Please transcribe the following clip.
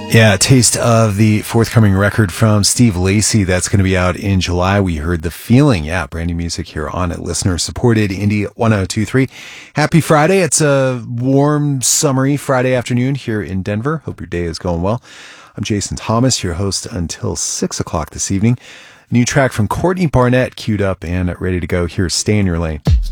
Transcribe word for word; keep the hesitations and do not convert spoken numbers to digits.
Yeah, a taste of the forthcoming record from Steve Lacy that's going to be out in July. We heard The Feeling. Yeah, brand new music here on it. Listener-supported Indie one oh two point three. Happy Friday. It's a warm, summery Friday afternoon here in Denver. Hope your day is going well. I'm Jason Thomas, your host until six o'clock this evening. New track from Courtney Barnett queued up and ready to go. Here's Stay in Your Lane.